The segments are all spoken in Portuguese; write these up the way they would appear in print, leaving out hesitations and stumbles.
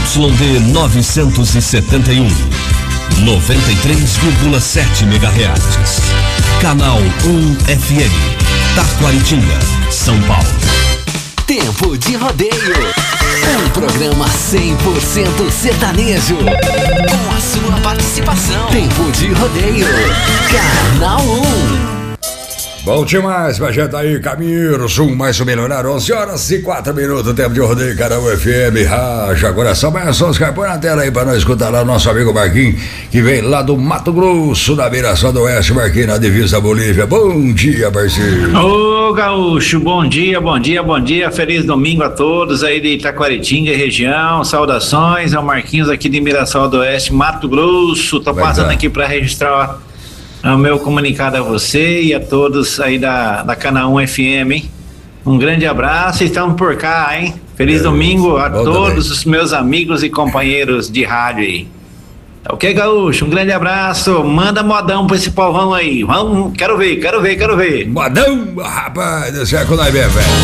ZYD 971, 93,7 MHz. Canal 1 FM, Taquaritinga, São Paulo. Tempo de Rodeio, um programa 100% sertanejo, com a sua participação. Tempo de Rodeio, Canal 1. Bom demais, mas já tá aí, caminho, Zoom, mais o melhorar, 11h04, tempo de rodeio, Canal FM, raja coração, mas só os põe na tela aí pra nós escutar lá o nosso amigo Marquinhos, que vem lá do Mato Grosso, da Viração do Oeste, Marquinhos, na divisa Bolívia. Bom dia, parceiro. Ô, Gaúcho, bom dia, feliz domingo a todos aí de Taquaritinga e região, saudações, é o Marquinhos aqui de Mirassol do Oeste, Mato Grosso, tô passando aqui pra registrar o meu comunicado a você e a todos aí da Canal 1 FM, hein? Um grande abraço e estamos por cá, hein? Feliz domingo a todos os meus amigos e companheiros de rádio aí. Ok, Gaúcho? Um grande abraço. Manda modão pra esse povão aí. Vamos, quero ver. Modão, rapaz, deixa com nós ver, velho.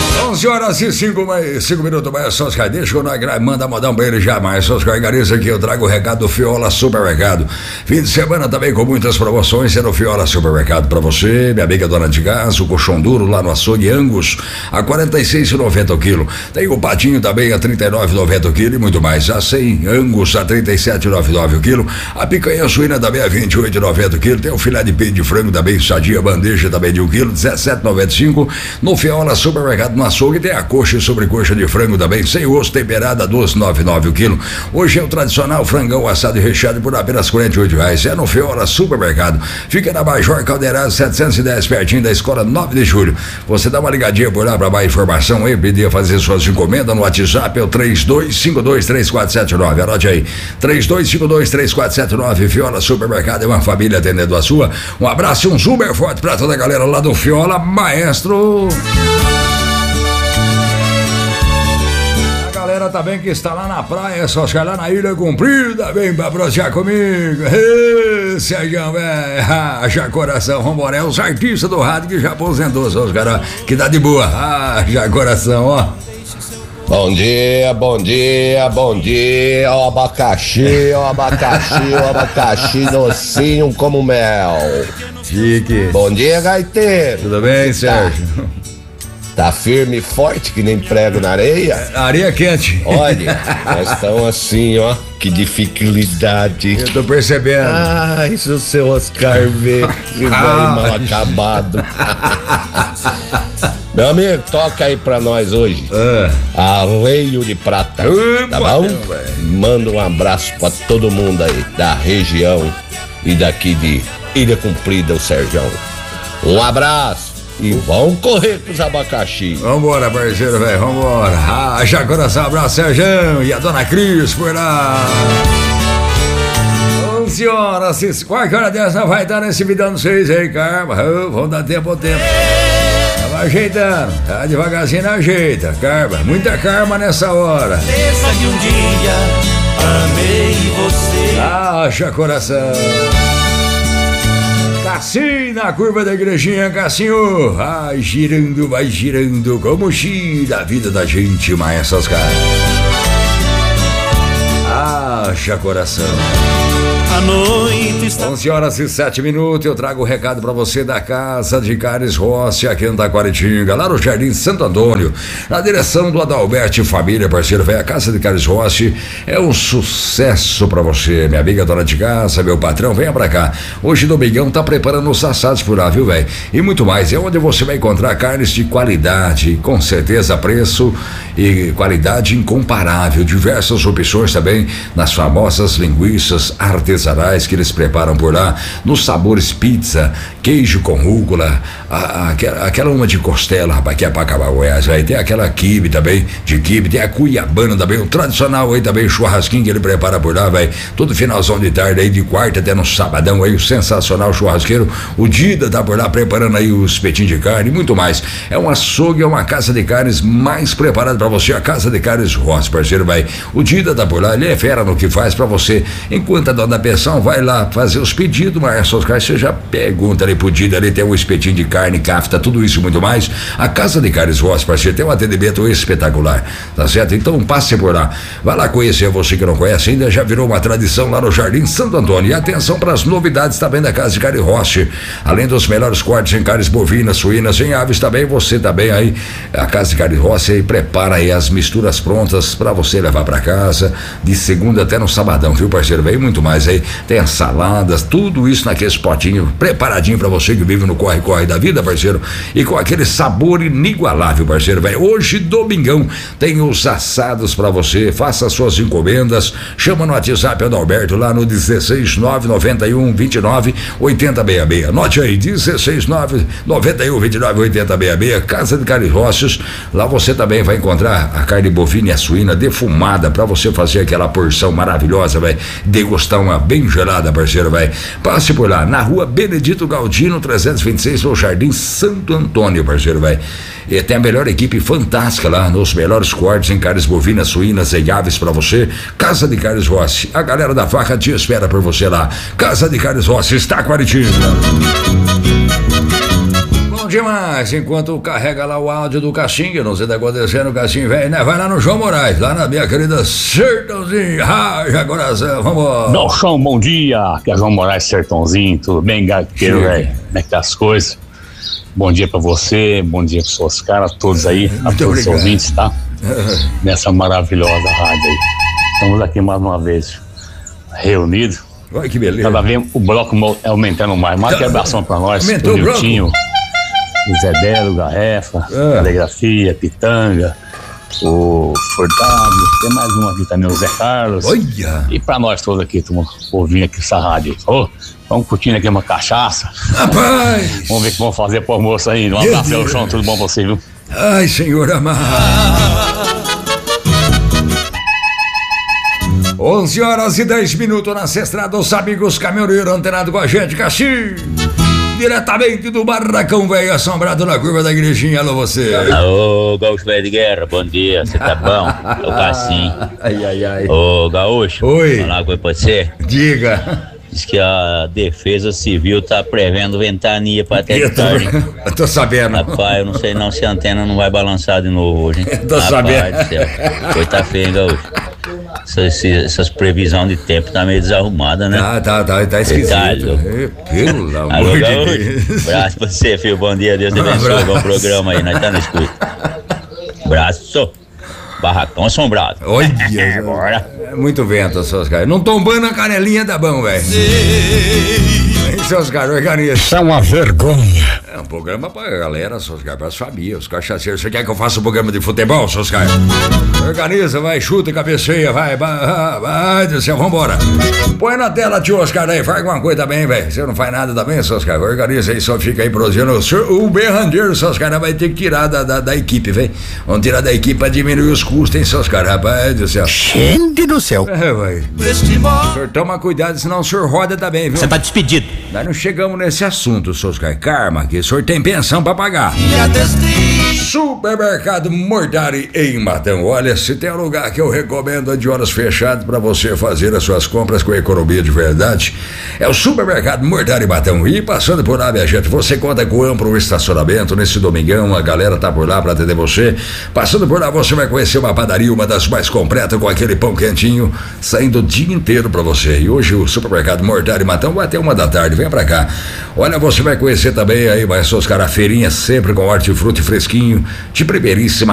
11h05, mas só os caras, deixa que nós manda modão pra ele já, mas só os caras aqui, eu trago o recado do Fiola Supermercado. Fim de semana também com muitas promoções, é no Fiola Supermercado pra você, minha amiga dona de casa, o colchão duro lá no açougue Angus, a R$ 46,90 o quilo. Tem o patinho também a R$ 39,90 o quilo e muito mais. A 100 Angus a R$ 37,99 o quilo. A picanha suína também a R$ 28,90 o quilo. Tem o filé de peito de frango também, sadia, bandeja também de 1 quilo, R$ 17,95. No Fiola Supermercado, no açougue, tem a coxa e sobrecoxa de frango também, sem osso, temperada, R$ 12,99 o quilo. Hoje é o tradicional frangão assado e recheado por apenas R$ 48. É no Fiola Supermercado. Fica na Major Caldeirado 710, pertinho da Escola 9 de Julho. Você dá uma ligadinha por lá para mais informação aí, pedir fazer suas encomendas no WhatsApp, é o 32523479. Anote aí, 32523479. Fiola Supermercado é uma família atendendo a sua. Um abraço e um super forte para toda a galera lá do Fiola, maestro. Também que está lá na praia, só chegar lá na Ilha Comprida, vem pra prosear comigo. Sérgio, velho, já coração, vambora, é os artistas do rádio que já aposentou, só os caras que dá de boa, já coração, ó. Bom dia, ó abacaxi, ó abacaxi docinho como mel. Chique. Bom dia, gaiteiro. Tudo bem, Sérgio? Tá firme e forte que nem prego na areia? Areia quente. Olha, nós estamos assim, ó, que dificuldade. Eu tô percebendo. Ai, se o seu Oscar vê, que mal acabado. Meu amigo, toca aí pra nós hoje. Arreio de Prata, tá bom? Manda um abraço pra todo mundo aí da região e daqui de Ilha Comprida, o Sérgio. Um abraço. E vamos correr com os abacaxi. Vambora, parceiro, velho, vambora. Já coração, abraço, Sérgio. E a dona Cris por lá. 11 horas, qualquer hora dessa vai estar nesse vidão de vocês aí, Carma. Vamos dar tempo ao tempo. Tava ajeitando, tá devagarzinho, ajeita, Carma. Muita karma nessa hora. Pensa que um dia amei você. Já coração. Cassim na curva da igrejinha, Cassinho. Vai girando, como gira a vida da gente, mas essas caras. Já coração. A noite está... 11h07, eu trago o recado pra você da Casa de Carnes Rossi, aqui em Taquaritinga, lá no Jardim Santo Antônio, na direção do Adalberto Família, parceiro, velho. A Casa de Carnes Rossi é um sucesso pra você, minha amiga dona de casa, meu patrão, venha pra cá. Hoje Domingão tá preparando os assados por lá, viu, velho? E muito mais, é onde você vai encontrar carnes de qualidade, com certeza preço e qualidade incomparável, diversas opções também nas famosas linguiças artesanais que eles preparam por lá, nos sabores pizza, queijo com rúcula, aquela uma de costela, rapaz, que é pra acabar o Goiás, aí tem aquela quibe também, de quibe, tem a cuiabana também, o tradicional aí também, churrasquinho que ele prepara por lá, velho, todo finalzão de tarde aí, de quarta até no sabadão aí, o sensacional churrasqueiro, o Dida tá por lá preparando aí os espetinhos de carne e muito mais. É um açougue, é uma casa de carnes mais preparada pra você, a Casa de Carnes Rossi, parceiro, vai. O Dida tá por lá, ele é fera no que faz pra você, enquanto a dona atenção, vai lá fazer os pedidos, mas seus caras, você já pergunta ali pro Dida, ali tem um espetinho de carne, cafta, tudo isso e muito mais. A Casa de Carnes Rossi, parceiro, tem um atendimento espetacular, tá certo? Então passe por lá, vai lá conhecer, você que não conhece ainda, já virou uma tradição lá no Jardim Santo Antônio. E atenção para as novidades também da Casa de Carnes Rossi, além dos melhores cortes em carnes bovinas, suínas, em aves também, você também aí, a Casa de Carnes Rossi aí prepara aí as misturas prontas para você levar para casa, de segunda até no sabadão, viu, parceiro? Vem muito mais aí, tem as saladas, tudo isso naquele potinho preparadinho para você que vive no corre-corre da vida, parceiro, e com aquele sabor inigualável, parceiro, velho. Hoje, domingão, tem os assados para você, faça suas encomendas, chama no WhatsApp do Alberto lá no 16991298066. Anote aí, 16991298066, Casa de Carnes Rossi. Lá você também vai encontrar a carne bovina e a suína defumada para você fazer aquela porção maravilhosa, velho. Degustar uma bem gelada, parceiro, velho. Passe por lá, na rua Benedito Galdino, 326, no Jardim Santo Antônio, parceiro, velho. E tem a melhor equipe fantástica lá, nos melhores cortes em carnes bovinas, suínas e aves para você. Casa de Carnes Rossi, a galera da faca te espera por você lá. Casa de Carnes Rossi, está Taquaritinga. Bom demais, enquanto carrega lá o áudio do Caixinha, não sei o que tá acontecendo, Caixinha, velho, né? Vai lá no João Moraes, lá na minha querida Sertãozinho, raja coração, vamos. Belchão, bom dia, aqui é João Moraes, Sertãozinho, tudo bem, gaiteiro, velho? Como é que tá as coisas? Bom dia pra você, bom dia pros seus caras, todos aí, a todos os ouvintes, tá? Nessa maravilhosa rádio aí. Estamos aqui mais uma vez reunidos. Olha que beleza. Cada vez o bloco aumentando mais. Mais quebração pra nós. Aumentou o Niltinho, o Zé Delo, o Garrefa, Caligrafia, Pitanga, o Furtado, tem mais um aqui também, o Zé Carlos. Olha! E pra nós todos aqui, estamos ouvindo aqui essa rádio. Oh, vamos curtindo aqui uma cachaça. Rapaz! Vamos ver o que vamos fazer pro almoço ainda. Um abraço, Chão, tudo bom pra você, viu? Ai, senhor amado. 11h10 na Estrada dos Amigos Caminhoneiros, antenado com a gente, Caxi. Diretamente do Barracão Velho, assombrado na curva da igrejinha. Alô, você. Ô, Gaúcho Velho de Guerra, bom dia, você tá bom? É o Cassim. Ai. Ô, Gaúcho. Oi. Falar uma coisa pra você. Diga. Diz que a Defesa Civil tá prevendo ventania pra até de tarde. Eu tô sabendo. Rapaz, eu não sei não se a antena não vai balançar de novo hoje, hein? Tô sabendo. Do céu. Coisa tá feia, hein, Gaúcho? Essas previsões de tempo tá meio desarrumada, né? Tá esquisito. Pelo amor de Deus. Abraço pra você, filho. Bom dia, Deus te abençoe. Bom programa aí, nós tá no escudo. Abraço. Barracão assombrado. Olha, bora. Muito vento, seus caras. Não tombando a canelinha tá bom, velho. Seus caras, organiza. Isso é uma vergonha. É um programa pra galera, seus caras, pras famílias, os cachaceiros. Você quer que eu faça um programa de futebol, seus caras? Organiza, vai, chuta, cabeceia, vai, do céu, vambora. Põe na tela, tio Oscar, aí, faz alguma coisa também, velho. Você não faz nada também, seus caras? Organiza aí, só fica aí produzindo. O berrandeiro, seus caras, vai ter que tirar da equipe, velho. Vamos tirar da equipe pra diminuir os custos, hein, seus caras, rapaz do céu. Gente do céu. Vai. O senhor toma cuidado, senão o senhor roda também, viu? Você tá despedido. Nós não chegamos nesse assunto, seus caras. Karma, que o senhor tem pensão pra pagar. Supermercado Mortari em Matão. Olha, se tem um lugar que eu recomendo de horas fechadas pra você fazer as suas compras com economia de verdade, é o Supermercado Mortari em Matão. E passando por lá, minha gente, você conta com amplo estacionamento. Nesse domingão, a galera tá por lá pra atender você. Passando por lá, você vai conhecer uma padaria, uma das mais completas, com aquele pão quentinho, saindo o dia inteiro pra você. E hoje o Supermercado Mortari em Matão vai até 1h da tarde. Vem pra cá. Olha, você vai conhecer também aí, mas seus caras, feirinha sempre com hortifruti fresquinho, de primeiríssima